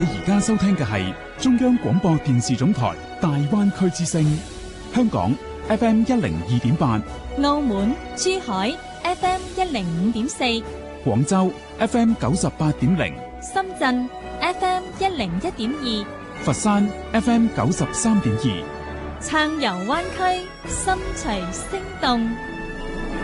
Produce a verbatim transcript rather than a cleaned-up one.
你而家收聽嘅係中央廣播電視總台大灣區之聲，香港 F M 一零二點八， 澳門珠海 F M 一零五點四， 廣州 F M 九十八點零， 深圳 F M 一零一點二， 佛山 F M 九十三點二， 暢遊灣區，心隨聲動。